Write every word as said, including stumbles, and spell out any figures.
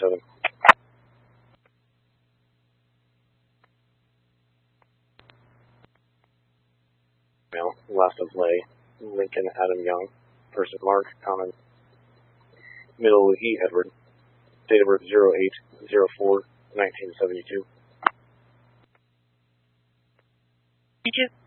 seven. Now, last of lay, Lincoln Adam Young, person Mark, common, middle E. Edward, date of birth zero eight zero four nineteen seventy-two. Agent